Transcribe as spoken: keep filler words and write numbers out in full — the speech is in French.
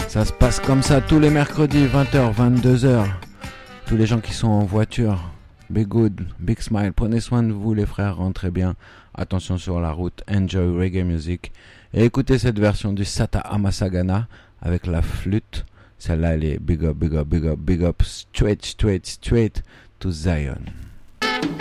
Ça se passe comme ça tous les mercredis, vingt heures, vingt-deux heures. Tous les gens qui sont en voiture, be good, big smile. Prenez soin de vous les frères, rentrez bien. Attention sur la route, enjoy reggae music. Et écoutez cette version du Sata Amasagana avec la flûte. Celle-là, elle est big up, big up, big up, big up, straight, straight, straight to Zion.